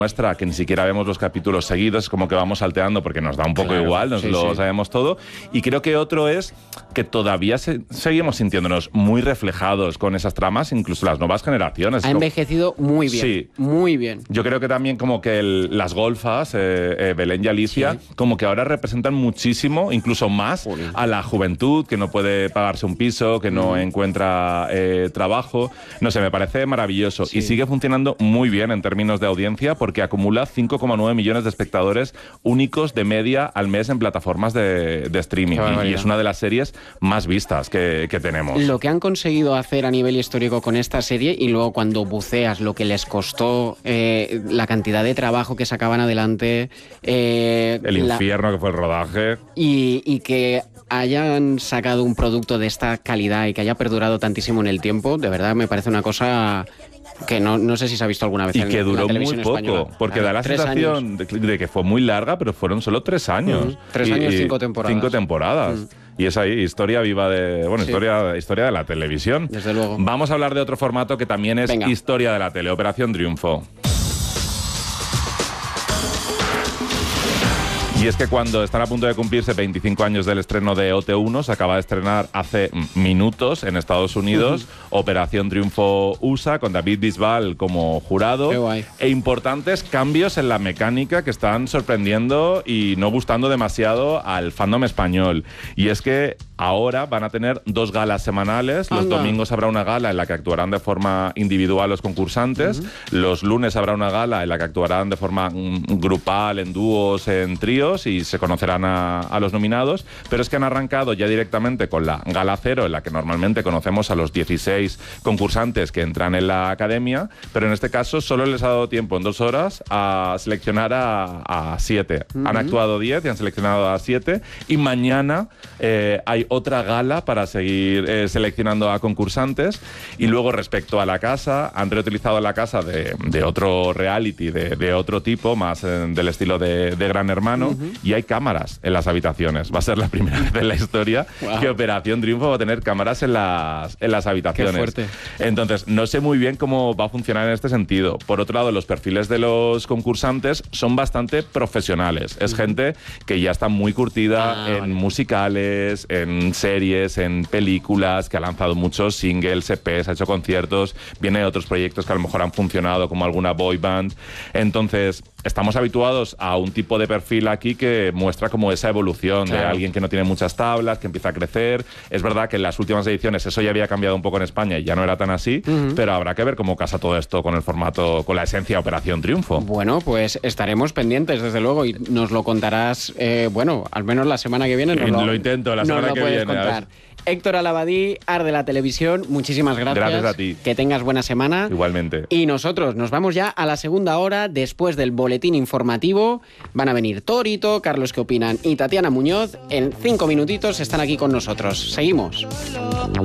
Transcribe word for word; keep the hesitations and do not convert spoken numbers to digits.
muestra que ni siquiera vemos los capítulos seguidos, es como que vamos salteando porque nos da un poco claro, igual, nos sí, lo sí. sabemos todo. Y creo que otro es que todavía se, seguimos sintiéndonos muy reflejados con esas tramas, incluso las nuevas generaciones. Ha envejecido muy bien, sí. muy bien. Yo creo que también como que el, las golfas, eh, eh, Belén y Alicia, sí. como que ahora representan muchísimo, incluso más, Uy. a la juventud que no puede pagarse un piso, que no mm. encuentra eh, trabajo. No sé, me parece maravilloso. Sí. Y sigue funcionando muy bien en términos de audiencia, porque que acumula cinco coma nueve millones de espectadores únicos de media al mes en plataformas de, de streaming. Y, y es una de las series más vistas que, que tenemos. Lo que han conseguido hacer a nivel histórico con esta serie, y luego cuando buceas lo que les costó, eh, la cantidad de trabajo que sacaban adelante... Eh, el la... infierno que fue el rodaje. Y, y que hayan sacado un producto de esta calidad y que haya perdurado tantísimo en el tiempo, de verdad me parece una cosa... que no, no sé si se ha visto alguna vez y en que duró la televisión muy poco, española. porque ver, da la sensación de, de que fue muy larga, pero fueron solo tres años. Mm, tres y, años, y cinco temporadas. Cinco temporadas. Mm. Y es ahí, historia viva de... Bueno, sí. historia, historia de la televisión. Desde luego. Vamos a hablar de otro formato que también es Venga. historia de la tele, Operación Triunfo. Y es que cuando están a punto de cumplirse veinticinco años del estreno de O T uno, se acaba de estrenar hace minutos en Estados Unidos uh-huh. Operación Triunfo U S A, con David Bisbal como jurado. Qué guay. E importantes cambios en la mecánica que están sorprendiendo y no gustando demasiado al fandom español. Y es que ahora van a tener dos galas semanales. Los Anda. domingos habrá una gala en la que actuarán de forma individual los concursantes. Uh-huh. Los lunes habrá una gala en la que actuarán de forma mm, grupal, en dúos, en tríos, y se conocerán a, a los nominados, pero es que han arrancado ya directamente con la Gala Cero, en la que normalmente conocemos a los dieciséis concursantes que entran en la academia, pero en este caso solo les ha dado tiempo en dos horas a seleccionar a, a siete. Uh-huh. Han actuado diez y han seleccionado a siete, y mañana eh, hay otra gala para seguir eh, seleccionando a concursantes. Y luego, respecto a la casa, han reutilizado la casa de, de otro reality, de, de otro tipo, más eh, del estilo de, de Gran Hermano. Uh-huh. Y hay cámaras en las habitaciones. Va a ser la primera vez en la historia wow. que Operación Triunfo va a tener cámaras en las, en las habitaciones. Qué fuerte. Entonces, no sé muy bien cómo va a funcionar en este sentido. Por otro lado, los perfiles de los concursantes son bastante profesionales. Es uh-huh. gente que ya está muy curtida ah, en vale. musicales, en series, en películas, que ha lanzado muchos singles, E Pes, ha hecho conciertos, viene de otros proyectos que a lo mejor han funcionado, como alguna boy band. Entonces, estamos habituados a un tipo de perfil aquí que muestra como esa evolución claro. de alguien que no tiene muchas tablas, que empieza a crecer. Es verdad que en las últimas ediciones eso ya había cambiado un poco en España y ya no era tan así, uh-huh. pero habrá que ver cómo casa todo esto con el formato, con la esencia Operación Triunfo. Bueno, pues estaremos pendientes, desde luego, y nos lo contarás, eh, bueno, al menos la semana que viene. Nos lo, lo, lo intento, la semana nos lo que puedes viene. Contar. Héctor Alabadí, Ar de la Televisión, muchísimas gracias. Gracias a ti. Que tengas buena semana. Igualmente. Y nosotros nos vamos ya a la segunda hora, después del boletín informativo. Van a venir Torito, Carlos ¿Qué opinan? Y Tatiana Muñoz. En cinco minutitos están aquí con nosotros. Seguimos.